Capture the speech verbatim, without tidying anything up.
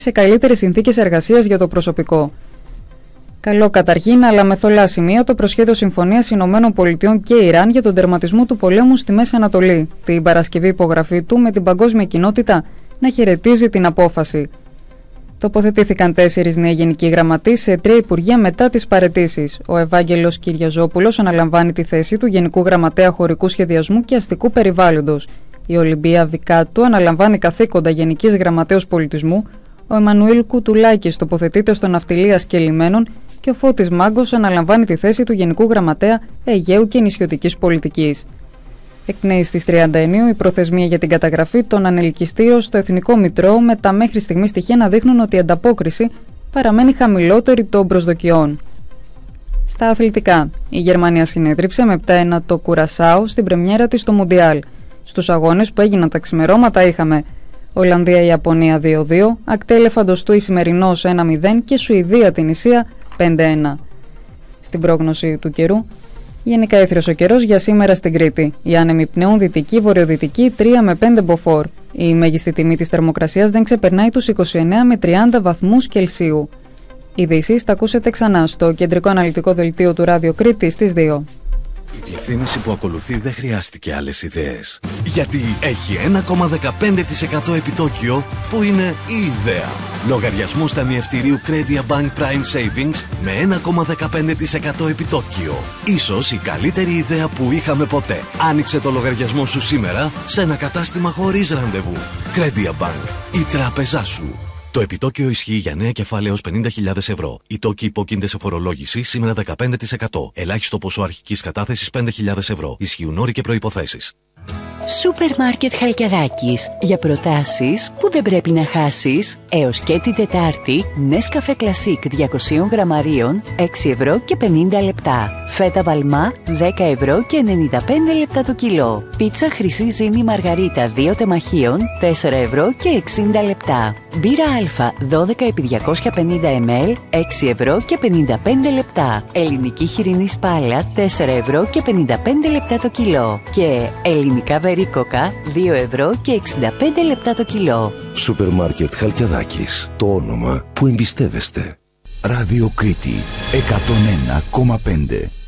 σε καλύτερες συνθήκες εργασίας για το προσωπικό. Καλό καταρχήν, αλλά με θολά σημεία, το προσχέδιο συμφωνίας Ηνωμένων Πολιτειών και Ιράν για τον τερματισμό του πολέμου στη Μέση Ανατολή. Την Παρασκευή υπογραφή του με την παγκόσμια κοινότητα να χαιρετίζει την απόφαση. Τοποθετήθηκαν τέσσερις νέοι γενικοί γραμματείς σε τρία υπουργεία μετά τις παραιτήσεις. Ο Ευάγγελος Κυριαζόπουλος αναλαμβάνει τη θέση του Γενικού Γραμματέα Χωρικού Σχεδιασμού και Αστικού Περιβάλλοντος. Η Ολυμπία Βικάτου αναλαμβάνει καθήκοντα Γενικής Γραμματέως Πολιτισμού. Ο Εμμανουήλ Κουτουλάκης τοποθετείται στο Ναυτιλίας και Λιμένων και ο Φώτης Μάγκος αναλαμβάνει τη θέση του Γενικού Γραμματέα Αιγαίου και Νησιωτικής Πολιτικής. Εκπνέει στις τριάντα Ιουνίου η προθεσμία για την καταγραφή των ανελκυστήρων στο Εθνικό Μητρό, με τα μέχρι στιγμή στοιχεία να δείχνουν ότι η ανταπόκριση παραμένει χαμηλότερη των προσδοκιών. Στα αθλητικά, η Γερμανία συνέδριψε με επτά ένα το Κουρασάο στην πρεμιέρα της στο Μουντιάλ. Στους αγώνες που έγιναν τα ξημερώματα είχαμε Ολλανδία-Ιαπωνία δύο δύο, Ακτέλεφαντος του Ισημερινός ένα μηδέν και Σουηδία-Τινησία πέντε ένα. Στην πρόγνωση του καιρού, γενικά έθριος ο καιρός για σήμερα στην Κρήτη. Οι άνεμοι πνέουν δυτική-βορειοδυτική τρία με πέντε μποφόρ. Η μέγιστη τιμή της θερμοκρασίας δεν ξεπερνάει τους είκοσι εννέα με τριάντα βαθμούς Κελσίου. Ειδήσεις τα ακούσετε ξανά στο κεντρικό αναλυτικό δελτίο του Ράδιο Κρήτη στις δύο. Η διευθύνηση που ακολουθεί δεν χρειάστηκε άλλες ιδέες. Γιατί έχει ένα κόμμα δεκαπέντε τοις εκατό επιτόκιο που είναι η ιδέα. Λογαριασμός ταμιευτηρίου Credia Bank Prime Savings με ένα κόμμα δεκαπέντε τοις εκατό επιτόκιο. Ίσως η καλύτερη ιδέα που είχαμε ποτέ. Άνοιξε το λογαριασμό σου σήμερα σε ένα κατάστημα χωρίς ραντεβού. Credia Bank, η τράπεζά σου. Το επιτόκιο ισχύει για νέα κεφάλαια έως πενήντα χιλιάδες ευρώ. Οι τόκοι υπόκεινται σε φορολόγηση σήμερα δεκαπέντε τοις εκατό. Ελάχιστο ποσό αρχικής κατάθεσης πέντε χιλιάδες ευρώ. Ισχύουν όροι και προϋποθέσεις. Σούπερ Μάρκετ Χαλκιαδάκης. Για προτάσεις που δεν πρέπει να χάσεις. Έως και την Τετάρτη, Nescafé Classic διακόσια γραμμαρίων, έξι ευρώ και πενήντα λεπτά. Φέτα Βαλμά, δέκα ευρώ και ενενήντα πέντε λεπτά το κιλό. Πίτσα Χρυσή Ζύμη Μαργαρίτα δύο τεμαχίων, τέσσερα ευρώ και εξήντα λεπτά. Μπύρα Α, δώδεκα επί διακόσια πενήντα μιλιλίτρα, έξι ευρώ και πενήντα πέντε λεπτά. Ελληνική χοιρινή σπάλα, τέσσερα ευρώ και πενήντα πέντε λεπτά το κιλό. Και ελληνικά βερίκοκα, δύο ευρώ και εξήντα πέντε λεπτά το κιλό. Σούπερ Μάρκετ Χαλκιαδάκης. Το όνομα που εμπιστεύεστε. Ράδιο Κρήτη εκατόν ένα κόμμα πέντε.